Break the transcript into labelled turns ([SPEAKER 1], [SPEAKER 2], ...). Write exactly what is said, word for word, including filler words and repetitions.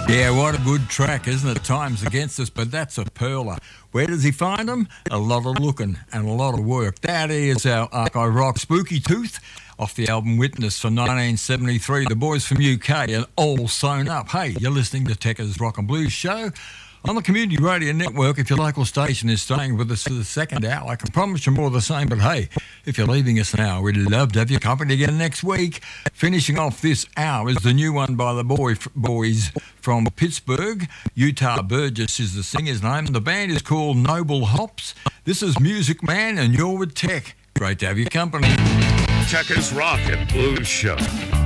[SPEAKER 1] Yeah, what a good track, isn't it? Time's against us, but that's a perler. Where does he find them? A lot of looking and a lot of work. That is our archive rock, Spooky Tooth, off the album Witness from nineteen seventy-three. The boys from U K and all sewn up. Hey, you're listening to Tekka's Rock and Blues Show on the Community Radio Network. If your local station is staying with us for the second hour, I can promise you more of the same. But hey, if you're leaving us now, we'd love to have your company again next week. Finishing off this hour is the new one by the boy boys from Pittsburgh. Utah Burgess is the singer's name. The band is called Noble Hops. This is Music Man, and you're with Tech. Great to have your company.
[SPEAKER 2] Tekka's Rock and Blues Show.